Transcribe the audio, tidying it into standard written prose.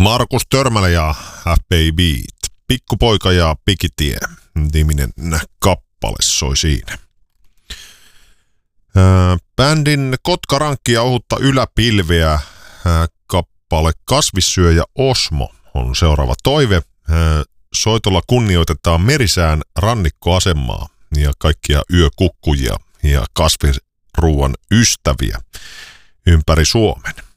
Markus Törmälä ja F.Baby, Pikkupoika ja Pikitie -niminen kappale soi siinä. Bändin Kotkarankki ja ohutta yläpilveä kappale Kasvissyöjä Osmo on seuraava toive. Soitolla kunnioitetaan Merisään rannikkoasemaa ja kaikkia yökukkujia ja kasvisruuan ystäviä ympäri Suomen.